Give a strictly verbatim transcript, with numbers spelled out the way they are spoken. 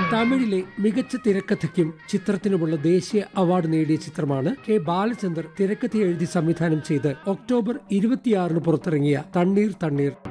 തമിഴിലെ മികച്ച തിരക്കഥയ്ക്കും ചിത്രത്തിനുമുള്ള ദേശീയ അവാർഡ് നേടിയ ചിത്രമാണ് കെ ബാലചന്ദർ തിരക്കഥ എഴുതി സംവിധാനം ചെയ്ത് ഒക്ടോബർ ഇരുപത്തിയാറിന് പുറത്തിറങ്ങിയ തണ്ണീർ തണ്ണീർ.